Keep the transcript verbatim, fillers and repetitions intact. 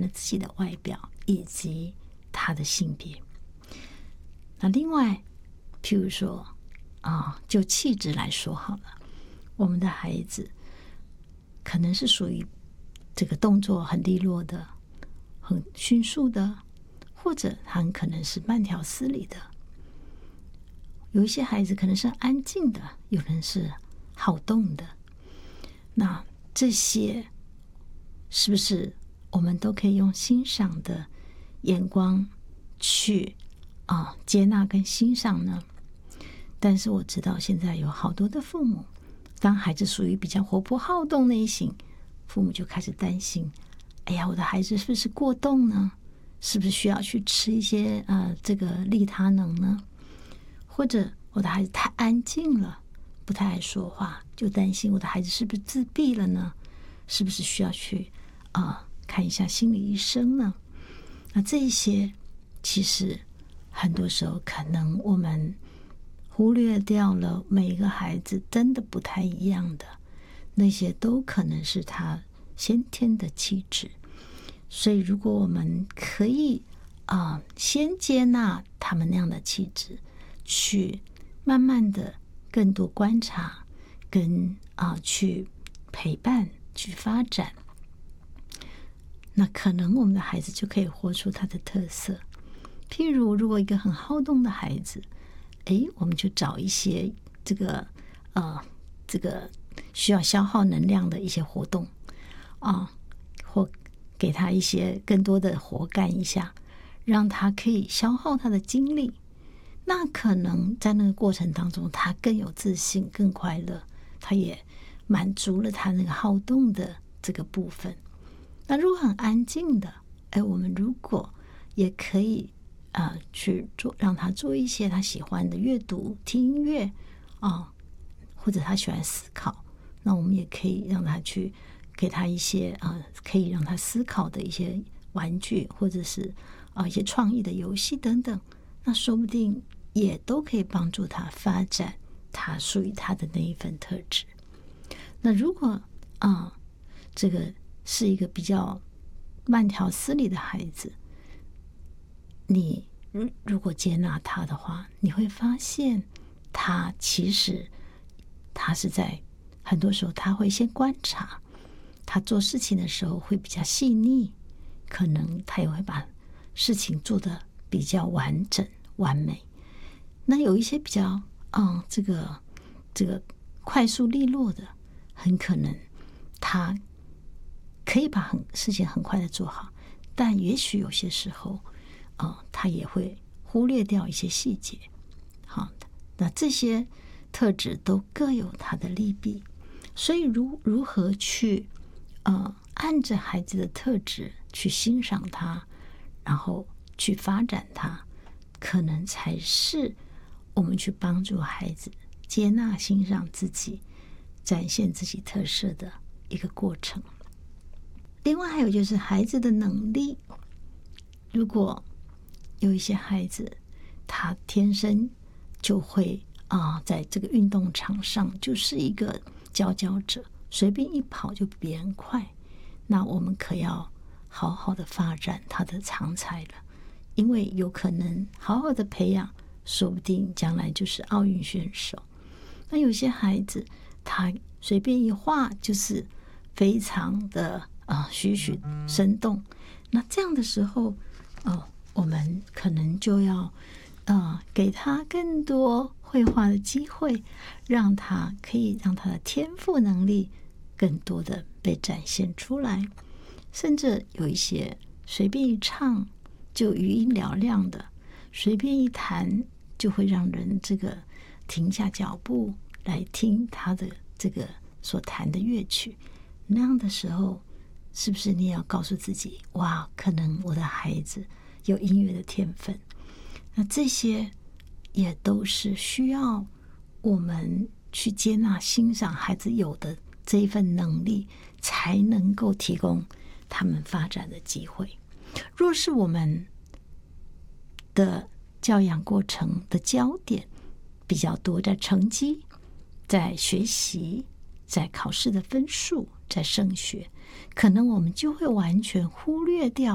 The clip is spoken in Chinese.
了自己的外表以及他的性别。那另外譬如说啊，就气质来说好了，我们的孩子可能是属于这个动作很利落的，很迅速的，或者他很可能是慢条斯理的。有一些孩子可能是安静的，有人是好动的。那这些是不是我们都可以用欣赏的眼光去啊接纳跟欣赏呢？但是我知道现在有好多的父母，当孩子属于比较活泼好动那一型，父母就开始担心，哎呀，我的孩子是不是过动呢？是不是需要去吃一些呃这个利他能呢？或者我的孩子太安静了，不太爱说话，就担心我的孩子是不是自闭了呢？是不是需要去啊、呃、看一下心理医生呢？那这一些其实很多时候可能我们忽略掉了每一个孩子真的不太一样的，那些都可能是他先天的气质。所以如果我们可以啊、呃、先接纳他们那样的气质，去慢慢的更多观察跟啊、呃、去陪伴去发展，那可能我们的孩子就可以活出他的特色。譬如如果一个很好动的孩子，诶，我们就找一些这个呃这个需要消耗能量的一些活动啊，或给他一些更多的活干一下，让他可以消耗他的精力。那可能在那个过程当中，他更有自信，更快乐，他也满足了他那个好动的这个部分。那如果很安静的，哎，我们如果也可以啊、呃、去做，让他做一些他喜欢的阅读、听音乐啊、呃，或者他喜欢思考，那我们也可以让他去给他一些啊、呃、可以让他思考的一些玩具，或者是啊、呃、一些创意的游戏等等。那说不定也都可以帮助他发展他属于他的那一份特质。那如果啊、呃，这个是一个比较慢条斯理的孩子，你如果接纳他的话，你会发现他其实他是在很多时候他会先观察，他做事情的时候会比较细腻，可能他也会把事情做得比较完整完美。那有一些比较嗯这个这个快速利落的，很可能他可以把很事情很快的做好，但也许有些时候呃他也会忽略掉一些细节。好，那这些特质都各有它的利弊，所以如如何去呃按着孩子的特质去欣赏他，然后去发展他，可能才是我们去帮助孩子接纳欣赏自己，展现自己特色的一个过程。另外还有就是孩子的能力，如果有一些孩子他天生就会啊、呃，在这个运动场上就是一个佼佼者，随便一跑就比别人快，那我们可要好好的发展他的长才了，因为有可能好好的培养，说不定将来就是奥运选手。那有些孩子他随便一画就是非常的啊、呃、栩栩生动，那这样的时候哦，我们可能就要呃给他更多绘画的机会，让他可以让他的天赋能力更多的被展现出来。甚至有一些随便一唱就余音嘹亮的，随便一弹就会让人这个停下脚步来听他的这个所弹的乐曲。那样的时候，是不是你也要告诉自己，哇，可能我的孩子有音乐的天分？那这些也都是需要我们去接纳欣赏孩子有的这一份能力，才能够提供他们发展的机会。若是我们的教养过程的焦点比较多在成绩，在学习，在考试的分数，在升学，可能我们就会完全忽略掉